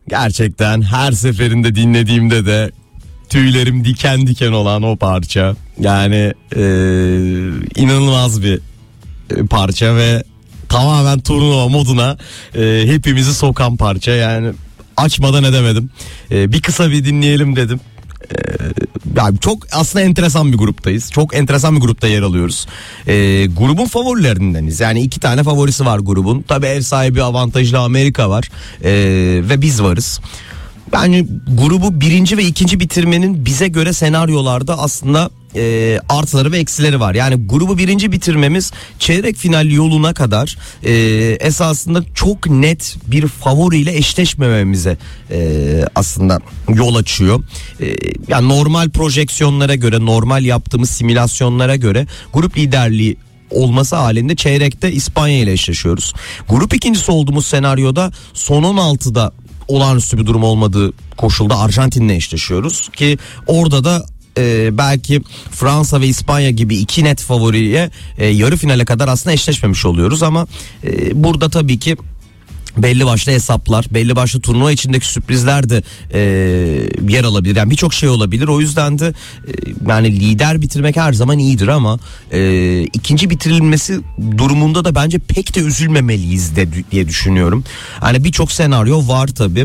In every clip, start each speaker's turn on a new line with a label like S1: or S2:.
S1: gerçekten her seferinde dinlediğimde de tüylerim diken diken olan o parça. Yani inanılmaz bir parça ve tamamen turnuva moduna hepimizi sokan parça. Yani açmadan edemedim. Bir kısa bir dinleyelim dedim. Yani çok aslında enteresan bir gruptayız. Çok enteresan bir grupta yer alıyoruz. Grubun favorilerindeniz. Yani 2 tane favorisi var grubun. Tabii ev sahibi avantajlı Amerika var. Ve biz varız. Yani grubu 1. ve 2. bitirmenin bize göre senaryolarda aslında artıları ve eksileri var. Yani grubu 1. bitirmemiz çeyrek final yoluna kadar esasında çok net bir favoriyle eşleşmememize aslında yol açıyor. Yani normal projeksiyonlara göre, normal yaptığımız simülasyonlara göre grup liderliği olması halinde çeyrekte İspanya ile eşleşiyoruz. Grup ikincisi olduğumuz senaryoda son 16'da olağanüstü bir durum olmadığı koşulda Arjantin'le eşleşiyoruz ki orada da belki Fransa ve İspanya gibi 2 net favoriye yarı finale kadar aslında eşleşmemiş oluyoruz ama burada tabii ki belli başlı hesaplar, belli başlı turnuva içindeki sürprizler de yer alabilir. Yani birçok şey olabilir. O yüzden de yani lider bitirmek her zaman iyidir ama ikinci bitirilmesi durumunda da bence pek de üzülmemeliyiz diye düşünüyorum. Hani birçok senaryo var tabii.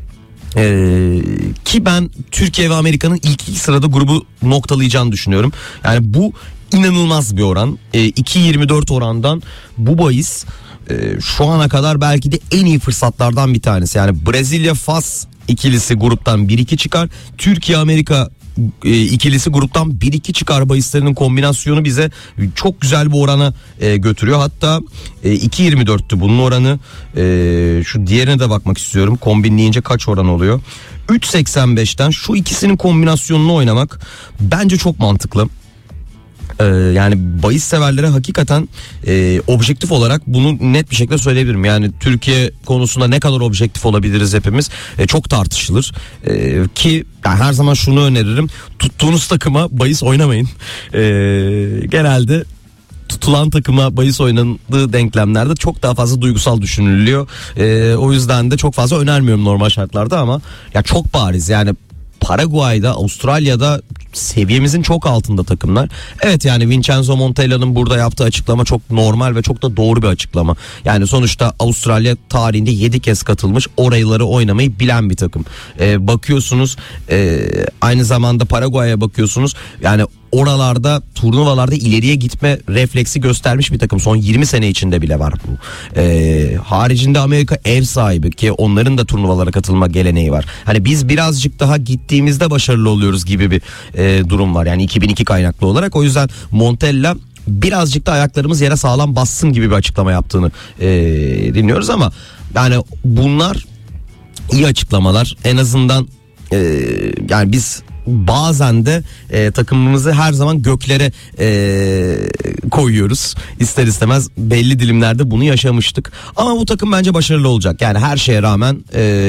S1: Ki ben Türkiye ve Amerika'nın ilk 2 sırada grubu noktalayacağını düşünüyorum. Yani bu inanılmaz bir oran. 2.24 orandan bu bahis şu ana kadar belki de en iyi fırsatlardan bir tanesi. Yani Brezilya-Fas ikilisi gruptan 1-2 çıkar. Türkiye-Amerika ikilisi gruptan 1-2 çıkar bahislerinin kombinasyonu bize çok güzel bir orana götürüyor. Hatta 2.24'tü bunun oranı. Şu diğerine de bakmak istiyorum. Kombinleyince kaç oran oluyor? 3.85'ten şu ikisinin kombinasyonunu oynamak bence çok mantıklı. Yani bahis severlere hakikaten objektif olarak bunu net bir şekilde söyleyebilirim. Yani Türkiye konusunda ne kadar objektif olabiliriz hepimiz çok tartışılır. Ki yani her zaman şunu öneririm: tuttuğunuz takıma bahis oynamayın. Genelde tutulan takıma bahis oynandığı denklemlerde çok daha fazla duygusal düşünülüyor. O yüzden de çok fazla önermiyorum normal şartlarda ama ya çok bariz yani. Paraguay'da, Avustralya'da seviyemizin çok altında takımlar. Evet, yani Vincenzo Montella'nın burada yaptığı açıklama çok normal ve çok da doğru bir açıklama. Yani sonuçta Avustralya tarihinde 7 kez katılmış, orayları oynamayı bilen bir takım. Bakıyorsunuz aynı zamanda Paraguay'a bakıyorsunuz. Yani oralarda turnuvalarda ileriye gitme refleksi göstermiş bir takım. Son 20 sene içinde bile var bu. Haricinde Amerika ev sahibi ki onların da turnuvalara katılma geleneği var. Hani biz birazcık daha gittiğimizde başarılı oluyoruz gibi bir durum var. Yani 2002 kaynaklı olarak. O yüzden Montella birazcık da ayaklarımız yere sağlam bassın gibi bir açıklama yaptığını dinliyoruz ama yani bunlar iyi açıklamalar. En azından yani biz bazen de takımımızı her zaman göklere koyuyoruz. İster istemez belli dilimlerde bunu yaşamıştık. Ama bu takım bence başarılı olacak. Yani her şeye rağmen